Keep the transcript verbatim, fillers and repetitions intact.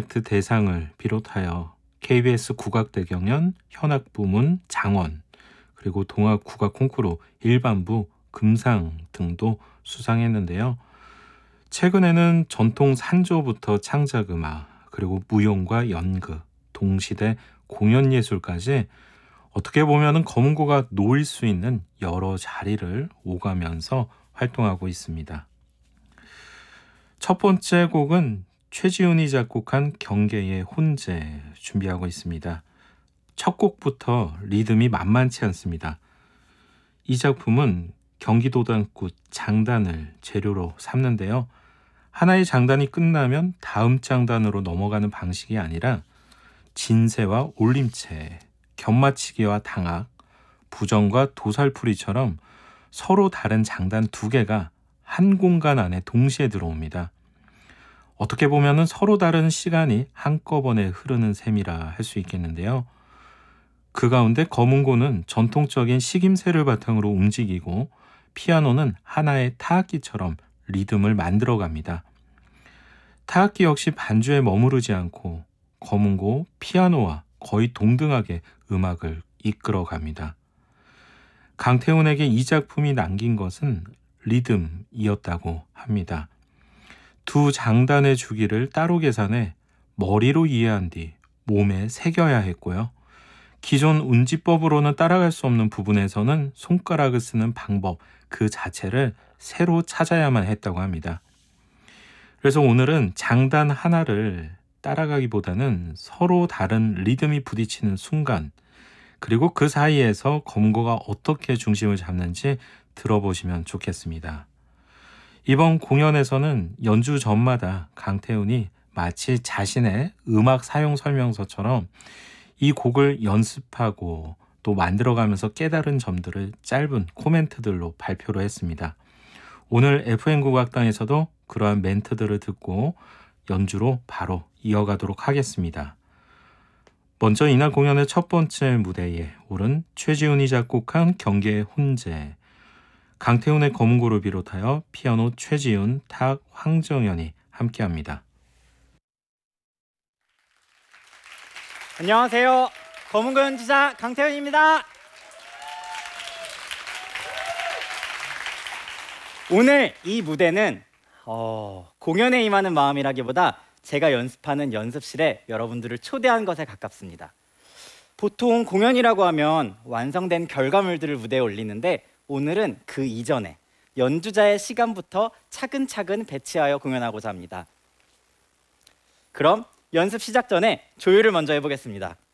아티스트 대상을 비롯하여 케이비에스 국악대경연, 현악부문, 장원, 그리고 동아국악 콩쿠르 일반부, 금상 등도 수상했는데요. 최근에는 전통 산조부터 창작음악, 그리고 무용과 연극, 동시대 공연예술까지 어떻게 보면 검은고가 놓일 수 있는 여러 자리를 오가면서 활동하고 있습니다. 첫 번째 곡은 최지훈이 작곡한 경계의 혼재 준비하고 있습니다. 첫 곡부터 리듬이 만만치 않습니다. 이 작품은 경기도 단꽃 장단을 재료로 삼는데요. 하나의 장단이 끝나면 다음 장단으로 넘어가는 방식이 아니라 진세와 올림체, 견마치기와 당악, 부정과 도살풀이처럼 서로 다른 장단 두 개가 한 공간 안에 동시에 들어옵니다. 어떻게 보면 서로 다른 시간이 한꺼번에 흐르는 셈이라 할 수 있겠는데요. 그 가운데 검은고는 전통적인 식임새를 바탕으로 움직이고 피아노는 하나의 타악기처럼 리듬을 만들어갑니다. 타악기 역시 반주에 머무르지 않고 검은고, 피아노와 거의 동등하게 음악을 이끌어갑니다. 강태훈에게 이 작품이 남긴 것은 리듬이었다고 합니다. 두 장단의 주기를 따로 계산해 머리로 이해한 뒤 몸에 새겨야 했고요. 기존 운지법으로는 따라갈 수 없는 부분에서는 손가락을 쓰는 방법 그 자체를 새로 찾아야만 했다고 합니다. 그래서 오늘은 장단 하나를 따라가기보다는 서로 다른 리듬이 부딪히는 순간, 그리고 그 사이에서 검은고가 어떻게 중심을 잡는지 들어보시면 좋겠습니다. 이번 공연에서는 연주 전마다 강태훈이 마치 자신의 음악 사용 설명서처럼 이 곡을 연습하고 또 만들어가면서 깨달은 점들을 짧은 코멘트들로 발표를 했습니다. 오늘 에프엠 국악당에서도 그러한 멘트들을 듣고 연주로 바로 이어가도록 하겠습니다. 먼저 이날 공연의 첫 번째 무대에 오른 최지훈이 작곡한 경계의 혼재, 강태훈의 검은고를 비롯하여 피아노 최지훈, 타악 황정연이 함께합니다. 안녕하세요. 검은고 연주자 강태훈입니다. 오늘 이 무대는 어, 공연에 임하는 마음이라기보다 제가 연습하는 연습실에 여러분들을 초대한 것에 가깝습니다. 보통 공연이라고 하면 완성된 결과물들을 무대에 올리는데 오늘은 그 이전에 연주자의 시간부터 차근차근 배치하여 공연하고자 합니다. 그럼 연습 시작 전에 조율을 먼저 해보겠습니다.